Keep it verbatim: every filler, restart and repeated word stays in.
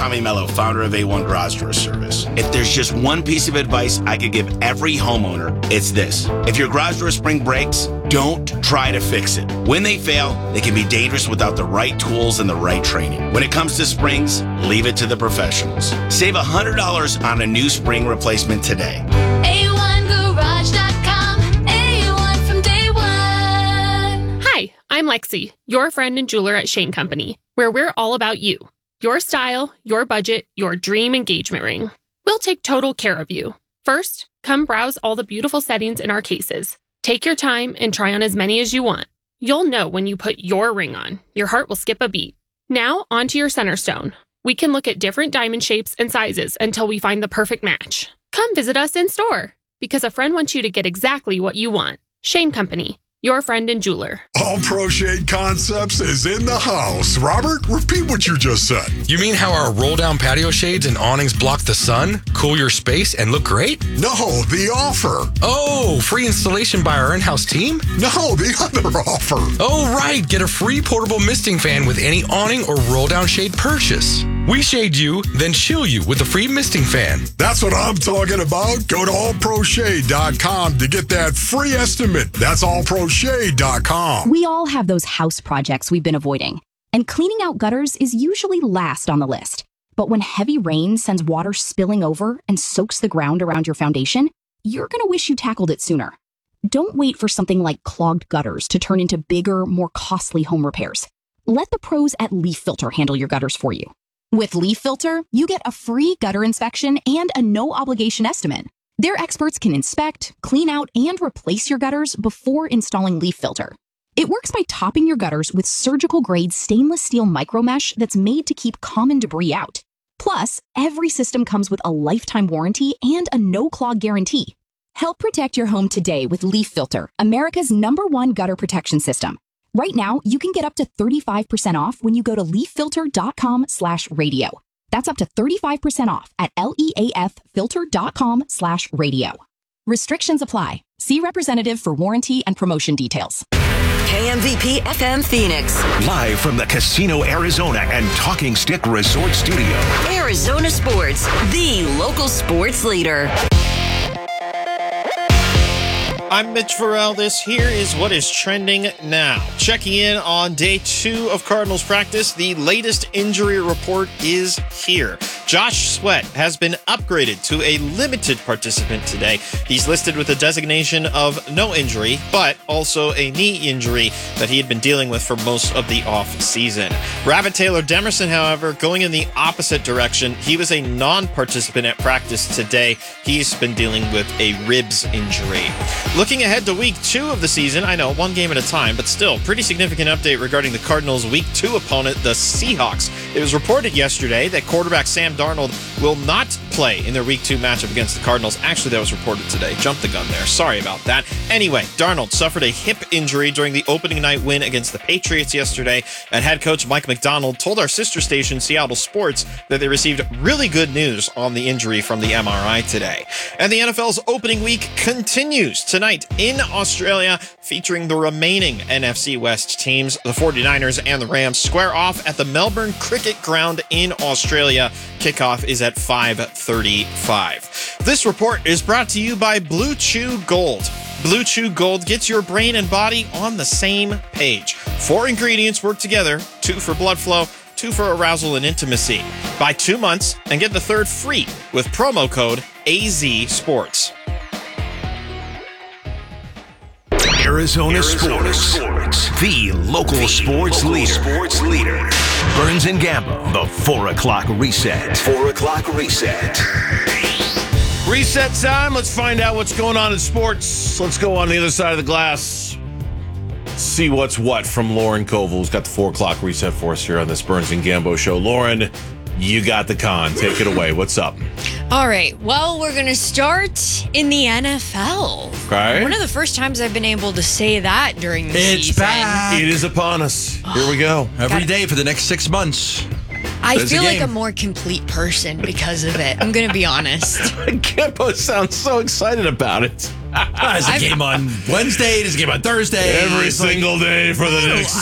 Tommy Mello, founder of A one Garage Door Service. If there's just one piece of advice I could give every homeowner, it's this. If your garage door spring breaks, don't try to fix it. When they fail, they can be dangerous without the right tools and the right training. When it comes to springs, leave it to the professionals. Save one hundred dollars on a new spring replacement today. A one garage dot com. A one from day one. Hi, I'm Lexi, your friend and jeweler at Shane Company, where we're all about you. Your style, your budget, your dream engagement ring. We'll take total care of you. First, come browse all the beautiful settings in our cases. Take your time and try on as many as you want. You'll know when you put your ring on. Your heart will skip a beat. Now, onto your center stone. We can look at different diamond shapes and sizes until we find the perfect match. Come visit us in store, because a friend wants you to get exactly what you want. Shane Company, your friend and jeweler. All Pro Shade Concepts is in the house. Robert, repeat what you just said. You mean how our roll-down patio shades and awnings block the sun, cool your space, and look great? No, the offer. Oh, free installation by our in-house team? No, the other offer. Oh, right. Get a free portable misting fan with any awning or roll-down shade purchase. We shade you, then chill you with a free misting fan. That's what I'm talking about. Go to all pro shade dot com to get that free estimate. That's all pro shade dot com. We all have those house projects we've been avoiding, and cleaning out gutters is usually last on the list. But when heavy rain sends water spilling over and soaks the ground around your foundation, you're going to wish you tackled it sooner. Don't wait for something like clogged gutters to turn into bigger, more costly home repairs. Let the pros at Leaf Filter handle your gutters for you. With Leaf Filter, you get a free gutter inspection and a no-obligation estimate. Their experts can inspect, clean out, and replace your gutters before installing Leaf Filter. It works by topping your gutters with surgical-grade stainless steel micromesh that's made to keep common debris out. Plus, every system comes with a lifetime warranty and a no-clog guarantee. Help protect your home today with Leaf Filter, America's number one gutter protection system. Right now, you can get up to thirty-five percent off when you go to leaf filter dot com slash radio. That's up to thirty-five percent off at leaf filter dot com slash radio. Restrictions apply. See representative for warranty and promotion details. K M V P F M Phoenix. Live from the Casino Arizona and Talking Stick Resort Studio. Arizona Sports, the local sports leader. I'm Mitch Farrell. This here is what is trending now. Checking in on day two of Cardinals practice, the latest injury report is here. Josh Sweat has been upgraded to a limited participant today. He's listed with a designation of no injury, but also a knee injury that he had been dealing with for most of the offseason. Rabbit Taylor Demerson, however, going in the opposite direction. He was a non-participant at practice today. He's been dealing with a ribs injury. Looking ahead to week two of the season, I know, one game at a time, but still, pretty significant update regarding the Cardinals' week two opponent, the Seahawks. It was reported yesterday that quarterback Sam Darnold will not play in their week two matchup against the Cardinals. Actually, that was reported today. Jumped the gun there. Sorry about that. Anyway, Darnold suffered a hip injury during the opening night win against the Patriots yesterday, and head coach Mike McDonald told our sister station, Seattle Sports, that they received really good news on the injury from the M R I today. And the N F L's opening week continues tonight in Australia, featuring the remaining N F C West teams. The 49ers and the Rams square off at the Melbourne Cricket Ground in Australia. Kickoff is at five thirty-five. This report is brought to you by Blue Chew Gold. Blue Chew Gold gets your brain and body on the same page. Four ingredients work together, two for blood flow, two for arousal and intimacy. Buy two months and get the third free with promo code A Z Sports. Arizona, Arizona Sports, Sports, the local, the sports, local leader. sports leader. Burns and Gambo, the four o'clock reset. four o'clock reset. Reset time. Let's find out what's going on in sports. Let's go on the other side of the glass. See what's what from Lauren Koval, who's got the four o'clock reset for us here on this Burns and Gambo show. Lauren, you got the con. Take it away. What's up? All right. Well, we're going to start in the N F L. Okay. One of the first times I've been able to say that during the it's season. Back. It is upon us. Here we go. Every day for the next six months. I There's feel a like game. a more complete person because of it. I'm going to be honest. Gambo sounds so excited about it. There's a game on Wednesday. There's a game on Thursday. Every It's single like, day for the next